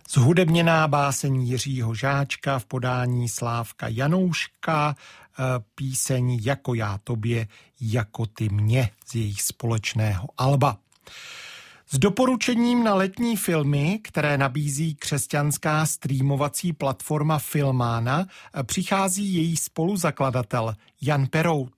Zhudebněná báseň Jiřího Žáčka v podání Slávka Janouška, píseň Jako já tobě, jako ty mě z jejich společného alba. S doporučením na letní filmy, které nabízí křesťanská streamovací platforma Filmána, přichází její spoluzakladatel Jan Perout.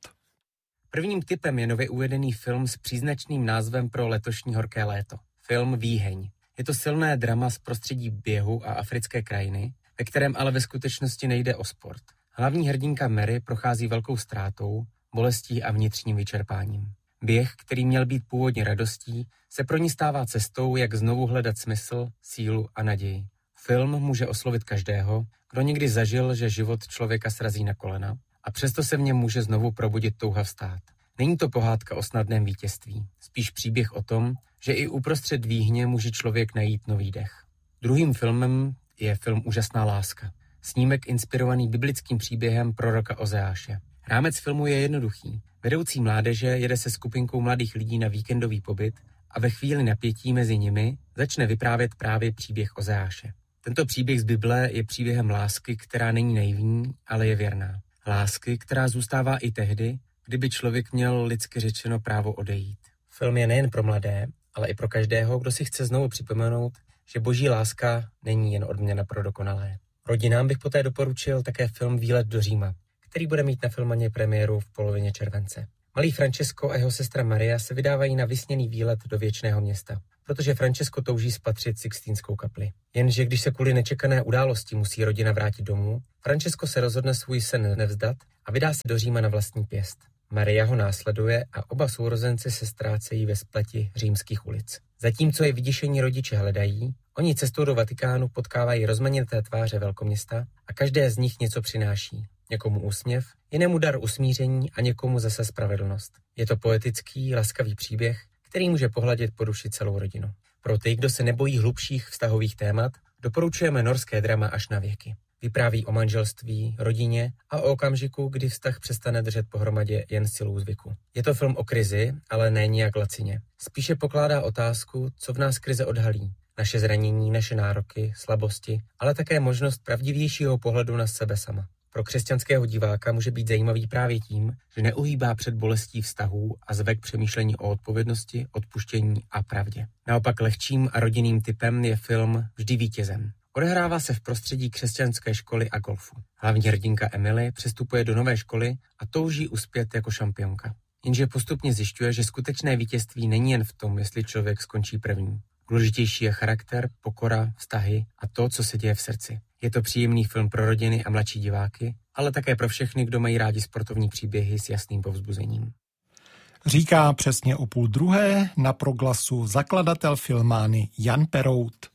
Prvním tipem je nově uvedený film s příznačným názvem pro letošní horké léto. Film Výheň. Je to silné drama z prostředí běhu a africké krajiny, ve kterém ale ve skutečnosti nejde o sport. Hlavní hrdinka Mary prochází velkou ztrátou, bolestí a vnitřním vyčerpáním. Běh, který měl být původně radostí, se pro ní stává cestou, jak znovu hledat smysl, sílu a naději. Film může oslovit každého, kdo někdy zažil, že život člověka srazí na kolena a přesto se v něm může znovu probudit touha vstát. Není to pohádka o snadném vítězství, spíš příběh o tom, že i uprostřed výhně může člověk najít nový dech. Druhým filmem je film Úžasná láska. Snímek inspirovaný biblickým příběhem proroka Ozeáše. Rámec filmu je jednoduchý. Vedoucí mládeže jede se skupinkou mladých lidí na víkendový pobyt a ve chvíli napětí mezi nimi začne vyprávět právě příběh Ozeáše. Tento příběh z Bible je příběhem lásky, která není naivní, ale je věrná. Lásky, která zůstává i tehdy, kdyby člověk měl lidsky řečeno právo odejít. Film je nejen pro mladé, ale i pro každého, kdo si chce znovu připomenout, že boží láska není jen odměna pro dokonalé. Rodinám bych poté doporučil také film Výlet do Říma, který bude mít na Filmaně premiéru v polovině července. Malý Francesco a jeho sestra Maria se vydávají na vysněný výlet do věčného města, protože Francesco touží spatřit Sixtínskou kapli. Jenže když se kvůli nečekané události musí rodina vrátit domů, Francesco se rozhodne svůj sen nevzdat a vydá se do Říma na vlastní pěst. Maria ho následuje a oba sourozenci se ztrácejí ve spleti římských ulic. Zatímco je vyděšení rodiče hledají, oni cestou do Vatikánu potkávají rozmanité tváře velkoměsta a každé z nich něco přináší. Někomu úsměv, jinému dar usmíření a někomu zase spravedlnost. Je to poetický, laskavý příběh, který může pohladit po duši celou rodinu. Pro ty, kdo se nebojí hlubších vztahových témat, doporučujeme norské drama Až na věky. Vypráví o manželství, rodině a o okamžiku, kdy vztah přestane držet pohromadě jen silou zvyku. Je to film o krizi, ale ne nijak lacině. Spíše pokládá otázku, co v nás krize odhalí. Naše zranění, naše nároky, slabosti, ale také možnost pravdivějšího pohledu na sebe sama. Pro křesťanského diváka může být zajímavý právě tím, že neuhýbá před bolestí vztahů a zve k přemýšlení o odpovědnosti, odpuštění a pravdě. Naopak lehčím a rodinným typem je film Vždy vítězem. Odehrává se v prostředí křesťanské školy a golfu. Hlavní hrdinka Emily přestupuje do nové školy a touží uspět jako šampionka. Jenže postupně zjišťuje, že skutečné vítězství není jen v tom, jestli člověk skončí první. Důležitější je charakter, pokora, vztahy a to, co se děje v srdci. Je to příjemný film pro rodiny a mladší diváky, ale také pro všechny, kdo mají rádi sportovní příběhy s jasným povzbuzením. Říká přesně o 12:30 na Proglasu zakladatel Filmány Jan Perout.